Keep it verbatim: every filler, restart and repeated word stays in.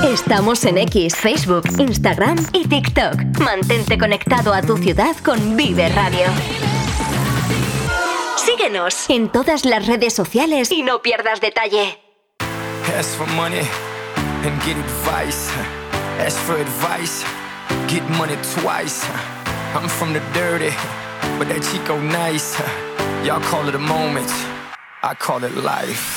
Estamos en X, Facebook, Instagram y TikTok. Mantente conectado a tu ciudad con Vive Radio. Síguenos en todas las redes sociales y no pierdas detalle. Ask for money and get advice. Ask for advice, get money twice. I'm from the dirty, but that Chico nice. Y'all call it a moment, I call it life.